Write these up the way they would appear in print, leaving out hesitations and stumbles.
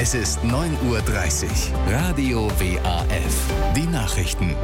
Es ist 9:30 Uhr. Radio WAF. Die Nachrichten.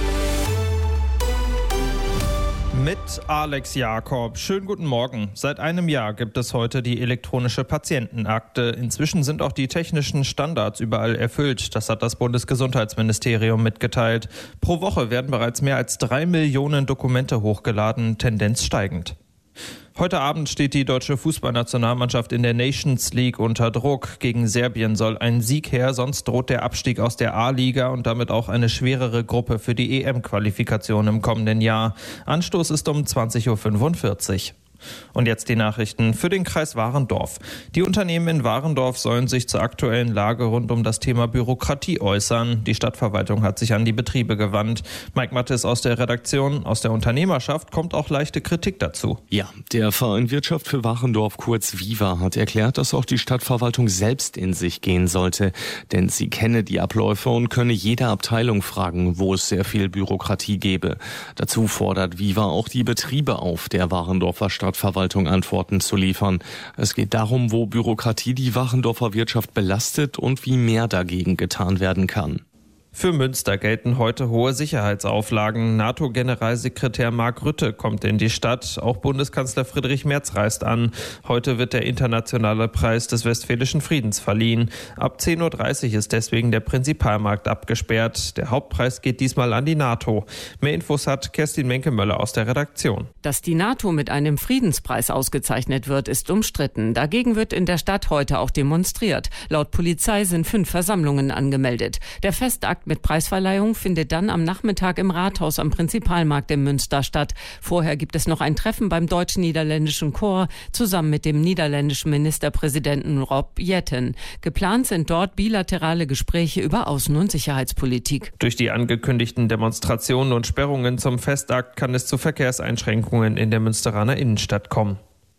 Mit Alex Jakob. Schönen guten Morgen. Seit einem Jahr gibt es heute die elektronische Patientenakte. Inzwischen sind auch die technischen Standards überall erfüllt. Das hat das Bundesgesundheitsministerium mitgeteilt. Pro Woche werden bereits mehr als 3 Millionen Dokumente hochgeladen, Tendenz steigend. Heute Abend steht die deutsche Fußballnationalmannschaft in der Nations League unter Druck. Gegen Serbien soll ein Sieg her, sonst droht der Abstieg aus der A-Liga und damit auch eine schwerere Gruppe für die EM-Qualifikation im kommenden Jahr. Anstoß ist um 20:45 Uhr. Und jetzt die Nachrichten für den Kreis Warendorf. Die Unternehmen in Warendorf sollen sich zur aktuellen Lage rund um das Thema Bürokratie äußern. Die Stadtverwaltung hat sich an die Betriebe gewandt. Mike Mattes aus der Redaktion. Aus der Unternehmerschaft kommt auch leichte Kritik dazu. Ja, der Verein Wirtschaft für Warendorf, kurz VIWA, hat erklärt, dass auch die Stadtverwaltung selbst in sich gehen sollte. Denn sie kenne die Abläufe und könne jede Abteilung fragen, wo es sehr viel Bürokratie gebe. Dazu fordert VIWA auch die Betriebe auf, der Warendorfer Stadtverwaltung Antworten zu liefern. Es geht darum, wo Bürokratie die Warendorfer Wirtschaft belastet und wie mehr dagegen getan werden kann. Für Münster gelten heute hohe Sicherheitsauflagen. NATO-Generalsekretär Mark Rutte kommt in die Stadt. Auch Bundeskanzler Friedrich Merz reist an. Heute wird der internationale Preis des Westfälischen Friedens verliehen. Ab 10:30 Uhr ist deswegen der Prinzipalmarkt abgesperrt. Der Hauptpreis geht diesmal an die NATO. Mehr Infos hat Kerstin Menke-Möller aus der Redaktion. Dass die NATO mit einem Friedenspreis ausgezeichnet wird, ist umstritten. Dagegen wird in der Stadt heute auch demonstriert. Laut Polizei sind 5 Versammlungen angemeldet. Der Festakt mit Preisverleihung findet dann am Nachmittag im Rathaus am Prinzipalmarkt in Münster statt. Vorher gibt es noch ein Treffen beim deutsch-niederländischen Chor zusammen mit dem niederländischen Ministerpräsidenten Rob Jetten. Geplant sind dort bilaterale Gespräche über Außen- und Sicherheitspolitik. Durch die angekündigten Demonstrationen und Sperrungen zum Festakt kann es zu Verkehrseinschränkungen in der Münsteraner Innenstadt kommen.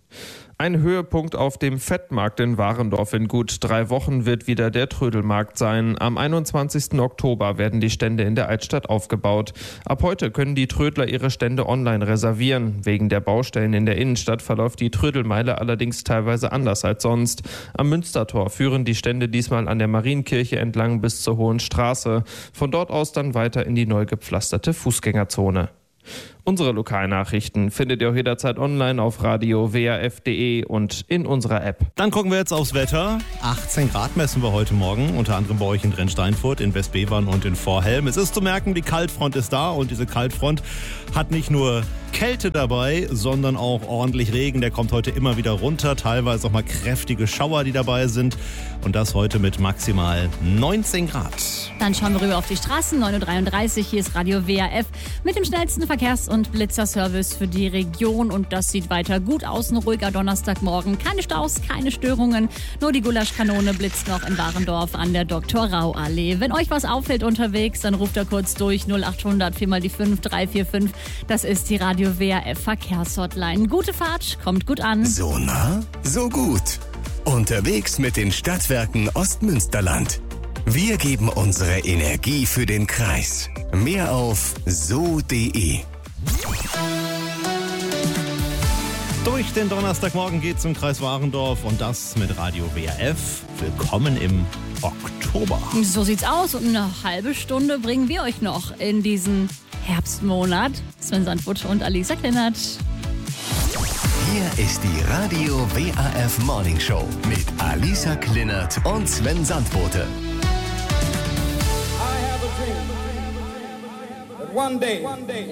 Ein Höhepunkt auf dem Fettmarkt in Warendorf in gut 3 Wochen wird wieder der Trödelmarkt sein. Am 21. Oktober werden die Stände in der Altstadt aufgebaut. Ab heute können die Trödler ihre Stände online reservieren. Wegen der Baustellen in der Innenstadt verläuft die Trödelmeile allerdings teilweise anders als sonst. Am Münstertor führen die Stände diesmal an der Marienkirche entlang bis zur Hohen Straße. Von dort aus dann weiter in die neu gepflasterte Fußgängerzone. Unsere Lokalnachrichten findet ihr auch jederzeit online auf radio-waf.de und in unserer App. Dann gucken wir jetzt aufs Wetter. 18 Grad messen wir heute Morgen, unter anderem bei euch in Drensteinfurt, in Westbevern und in Vorhelm. Es ist zu merken, die Kaltfront ist da und diese Kaltfront hat nicht nur Kälte dabei, sondern auch ordentlich Regen. Der kommt heute immer wieder runter, teilweise auch mal kräftige Schauer, die dabei sind. Und das heute mit maximal 19 Grad. Dann schauen wir rüber auf die Straßen, 9:33 Uhr. Hier ist Radio WAF mit dem schnellsten Verkehrs- und Blitzerservice für die Region. Und das sieht weiter gut aus. Ein ruhiger Donnerstagmorgen. Keine Staus, keine Störungen. Nur die Gulaschkanone blitzt noch in Warendorf an der Dr.-Rau-Allee. Wenn euch was auffällt unterwegs, dann ruft da kurz durch 0800 4x5 345. Das ist die Radio WAF Verkehrshotline. Gute Fahrt, kommt gut an. So nah, so gut. Unterwegs mit den Stadtwerken Ostmünsterland. Wir geben unsere Energie für den Kreis. Mehr auf so.de. Durch den Donnerstagmorgen geht's im Kreis Warendorf und das mit Radio WAF. Willkommen im Oktober. So sieht's aus und eine halbe Stunde bringen wir euch noch in diesen Herbstmonat. Sven Sandwutsch und Alisa Kleinert. Hier ist die Radio WAF Morning Show mit Alisa Kleinert und Sven Sandbote. I have a dream that one day